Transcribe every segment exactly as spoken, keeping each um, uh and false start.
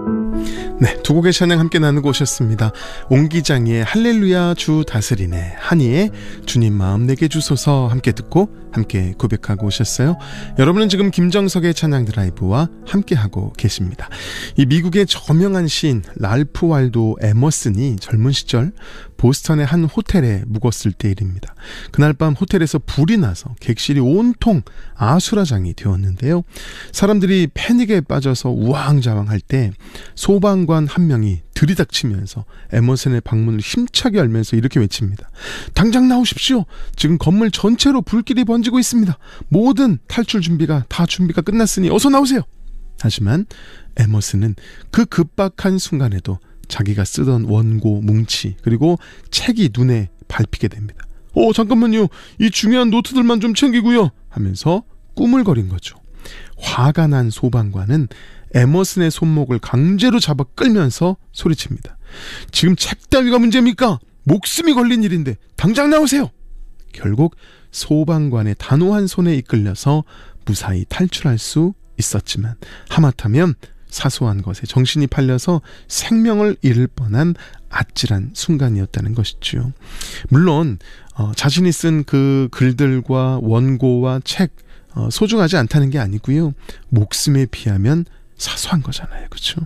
네, 두 곡의 찬양 함께 나누고 오셨습니다. 옹기장의 할렐루야 주 다스리네, 한이의 주님 마음 내게 주소서 함께 듣고 함께 고백하고 오셨어요. 여러분은 지금 김정석의 찬양 드라이브와 함께하고 계십니다. 이 미국의 저명한 시인 랄프 waldo 에머슨이 젊은 시절 보스턴의 한 호텔에 묵었을 때 일입니다. 그날 밤 호텔에서 불이 나서 객실이 온통 아수라장이 되었는데요. 사람들이 패닉에 빠져서 우왕좌왕할 때 소방관 한 명이 들이닥치면서 에머슨의 방문을 힘차게 열면서 이렇게 외칩니다. 당장 나오십시오. 지금 건물 전체로 불길이 번지고 있습니다. 모든 탈출 준비가 다 준비가 끝났으니 어서 나오세요. 하지만 에머슨은 그 급박한 순간에도 자기가 쓰던 원고, 뭉치 그리고 책이 눈에 밟히게 됩니다. 어 잠깐만요. 이 중요한 노트들만 좀 챙기고요. 하면서 꾸물거린 거죠. 화가 난 소방관은 에머슨의 손목을 강제로 잡아 끌면서 소리칩니다. 지금 책 따위가 문제입니까? 목숨이 걸린 일인데 당장 나오세요. 결국 소방관의 단호한 손에 이끌려서 무사히 탈출할 수 있었지만 하마터면 사소한 것에 정신이 팔려서 생명을 잃을 뻔한 아찔한 순간이었다는 것이죠. 물론 어, 자신이 쓴 그 글들과 원고와 책 어, 소중하지 않다는 게 아니고요. 목숨에 비하면 사소한 거잖아요. 그렇죠?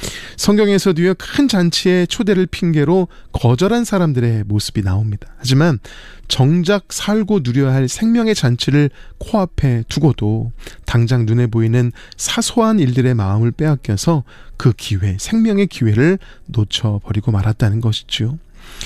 성경에서도요, 큰 잔치의 초대를 핑계로 거절한 사람들의 모습이 나옵니다. 하지만 정작 살고 누려야 할 생명의 잔치를 코앞에 두고도 당장 눈에 보이는 사소한 일들의 마음을 빼앗겨서 그 기회, 생명의 기회를 놓쳐버리고 말았다는 것이죠.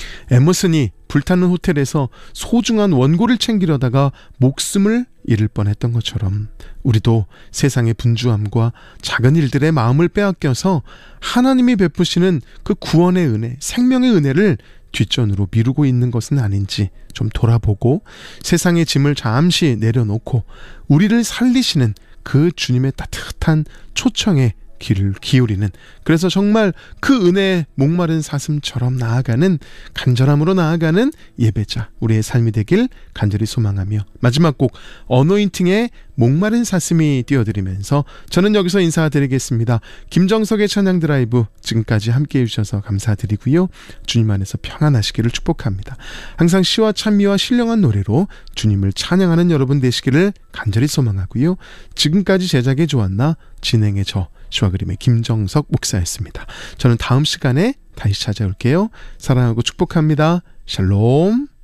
에머슨이 불타는 호텔에서 소중한 원고를 챙기려다가 목숨을 잃을 뻔했던 것처럼 우리도 세상의 분주함과 작은 일들의 마음을 빼앗겨서 하나님이 베푸시는 그 구원의 은혜, 생명의 은혜를 뒷전으로 미루고 있는 것은 아닌지 좀 돌아보고 세상의 짐을 잠시 내려놓고 우리를 살리시는 그 주님의 따뜻한 초청에 귀를 기울이는, 그래서 정말 그 은혜에 목마른 사슴처럼 나아가는, 간절함으로 나아가는 예배자 우리의 삶이 되길 간절히 소망하며 마지막 곡 어노인팅의 목마른 사슴이 띄워드리면서 저는 여기서 인사드리겠습니다. 김정석의 찬양 드라이브 지금까지 함께해 주셔서 감사드리고요. 주님 안에서 평안하시기를 축복합니다. 항상 시와 찬미와 신령한 노래로 주님을 찬양하는 여러분 되시기를 간절히 소망하고요. 지금까지 제작에 좋았나 진행의 저 시와 그림의 김정석 목사였습니다. 저는 다음 시간에 다시 찾아올게요. 사랑하고 축복합니다. 샬롬.